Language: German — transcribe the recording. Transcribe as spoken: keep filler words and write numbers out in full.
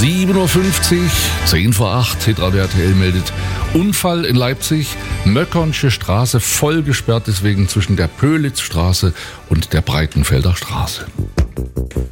sieben Uhr fünfzig, zehn vor acht, Hitradio R T L meldet Unfall in Leipzig. Möckernsche Straße voll gesperrt, deswegen zwischen der Pölitzstraße und der Breitenfelder Straße.